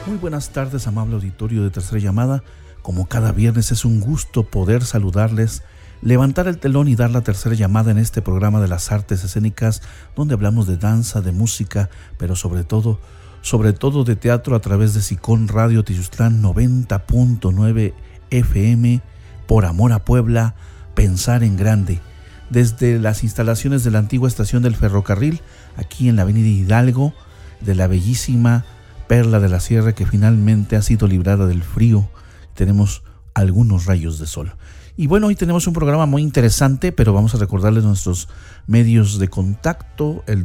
Muy buenas tardes, amable auditorio de Tercera Llamada. Como cada viernes es un gusto poder saludarles, levantar el telón y dar la tercera llamada en este programa de las artes escénicas, donde hablamos de danza, de música, pero sobre todo de teatro a través de SICON Radio Teciutlán 90.9 FM, por amor a Puebla, pensar en grande. Desde las instalaciones de la antigua estación del ferrocarril, aquí en la avenida Hidalgo, de la bellísima perla de la sierra que finalmente ha sido librada del frío. Tenemos algunos rayos de sol. Y bueno, hoy tenemos un programa muy interesante, pero vamos a recordarles nuestros medios de contacto, el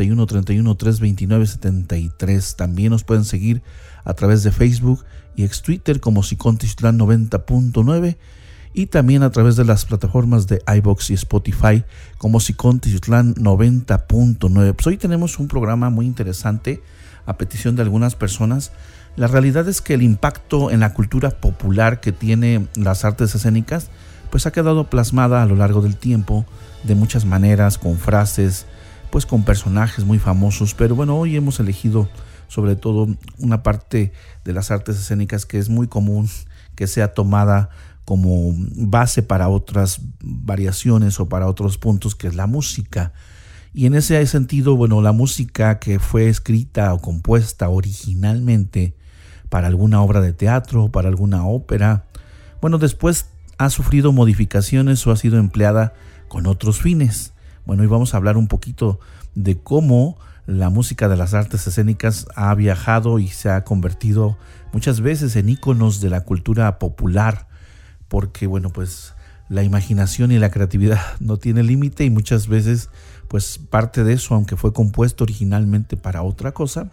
231-329-73. También nos pueden seguir a través de Facebook y ex Twitter como SICON Teciutlán 90.9 y también a través de las plataformas de iVoox y Spotify como SICON Teciutlán 90.9. Pues hoy tenemos un programa muy interesante a petición de algunas personas. La realidad es que el impacto en la cultura popular que tiene las artes escénicas pues ha quedado plasmada a lo largo del tiempo de muchas maneras, con frases, pues con personajes muy famosos. Pero bueno, hoy hemos elegido sobre todo una parte de las artes escénicas que es muy común que sea tomada como base para otras variaciones o para otros puntos, que es la música. Y en ese sentido, bueno, la música que fue escrita o compuesta originalmente para alguna obra de teatro, para alguna ópera, bueno, después ha sufrido modificaciones o ha sido empleada con otros fines. Bueno, hoy vamos a hablar un poquito de cómo la música de las artes escénicas ha viajado y se ha convertido muchas veces en íconos de la cultura popular, porque, bueno, pues la imaginación y la creatividad no tiene límite y muchas veces pues parte de eso, aunque fue compuesto originalmente para otra cosa,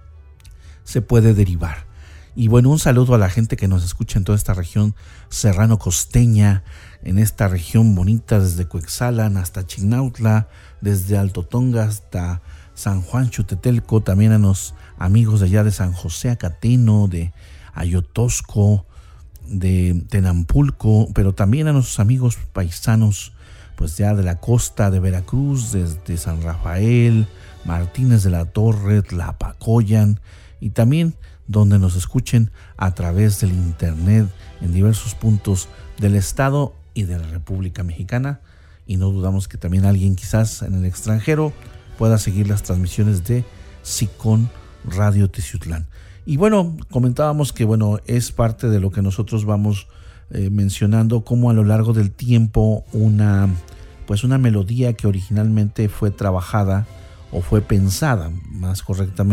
se puede derivar. Y bueno, un saludo a la gente que nos escucha en toda esta región serrano-costeña, en esta región bonita, desde Cuexalan hasta Chignautla, desde Alto Tonga hasta San Juan Chutetelco, también a los amigos de allá de San José Acateno, de Ayotosco, de Tenampulco, pero también a nuestros amigos paisanos pues ya de la costa de Veracruz, desde San Rafael, Martínez de la Torre, Tlapacoyan, y también donde nos escuchen a través del internet en diversos puntos del estado y de la República Mexicana. Y no dudamos que también alguien quizás en el extranjero pueda seguir las transmisiones de SICON Radio Teciutlán. Y bueno, comentábamos que bueno, es parte de lo que nosotros vamos mencionando, cómo a lo largo del tiempo una melodía que originalmente fue trabajada o fue pensada más correctamente